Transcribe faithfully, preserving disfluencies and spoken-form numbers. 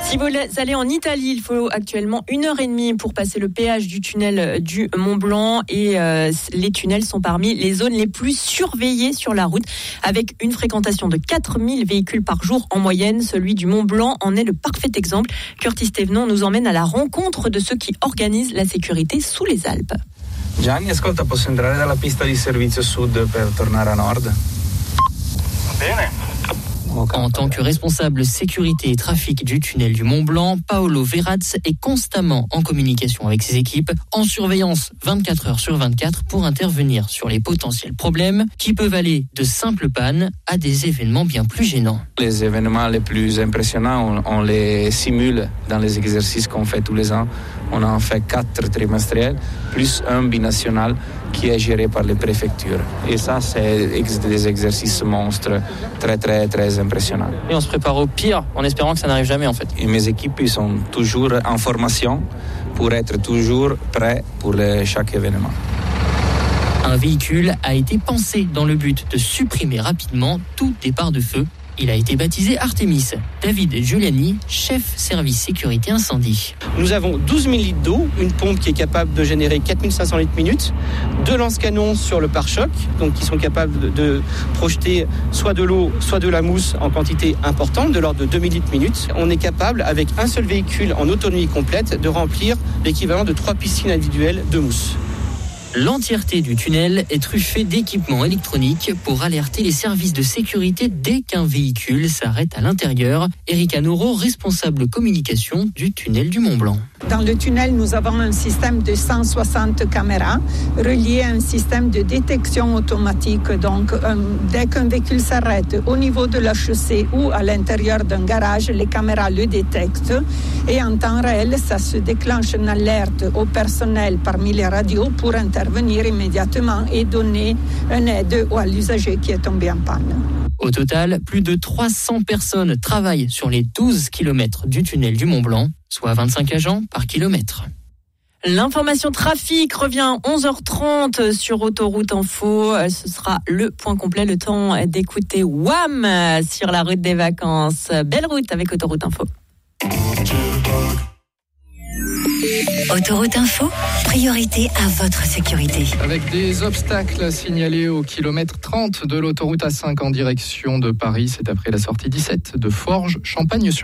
Si vous allez en Italie, il faut actuellement une heure et demie pour passer le péage du tunnel du Mont Blanc et euh, les tunnels sont parmi les zones les plus surveillées sur la route avec une fréquentation de quatre mille véhicules par jour en moyenne. Celui du Mont Blanc en est le parfait exemple. Curtis Thévenon nous emmène à la rencontre de ceux qui organisent la sécurité sous les Alpes. Gianni, ascolta, posso entrare dalla pista di servizio sud per tornare a nord? Bene. En tant que responsable sécurité et trafic du tunnel du Mont Blanc, Paolo Verraz est constamment en communication avec ses équipes, en surveillance vingt-quatre heures sur vingt-quatre pour intervenir sur les potentiels problèmes qui peuvent aller de simples pannes à des événements bien plus gênants. Les événements les plus impressionnants, on, on les simule dans les exercices qu'on fait tous les ans. On en fait quatre trimestriels, plus un binational qui est géré par les préfectures. Et ça, c'est des exercices monstres, très, très, très impressionnants. Et on se prépare au pire en espérant que ça n'arrive jamais, en fait. Et mes équipes, ils sont toujours en formation pour être toujours prêts pour les, chaque événement. Un véhicule a été pensé dans le but de supprimer rapidement tout départ de feu. Il a été baptisé Artemis. David Giuliani, chef service sécurité incendie. Nous avons douze mille litres d'eau, une pompe qui est capable de générer quatre mille cinq cents litres minute, deux lance-canons sur le pare-choc, donc qui sont capables de, de projeter soit de l'eau, soit de la mousse en quantité importante, de l'ordre de deux mille litres minute. On est capable, avec un seul véhicule en autonomie complète, de remplir l'équivalent de trois piscines individuelles de mousse. L'entièreté du tunnel est truffée d'équipements électroniques pour alerter les services de sécurité dès qu'un véhicule s'arrête à l'intérieur. Erika Noro, responsable communication du tunnel du Mont Blanc. Dans le tunnel, nous avons un système de cent soixante caméras relié à un système de détection automatique. Donc, euh, dès qu'un véhicule s'arrête au niveau de la chaussée ou à l'intérieur d'un garage, les caméras le détectent et en temps réel, ça se déclenche une alerte au personnel parmi les radios pour intervenir immédiatement et donner une aide à l'usager qui est tombé en panne. Au total, plus de trois cents personnes travaillent sur les douze kilomètres du tunnel du Mont Blanc, soit vingt-cinq agents par kilomètre. L'information trafic revient onze heures trente sur Autoroute Info. Ce sera le point complet, le temps d'écouter W A M sur la route des vacances. Belle route avec Autoroute Info. Autoroute Info, priorité à votre sécurité. Avec des obstacles signalés au kilomètre trente de l'autoroute A cinq en direction de Paris, c'est après la sortie dix-sept de Forges, Champagne-sur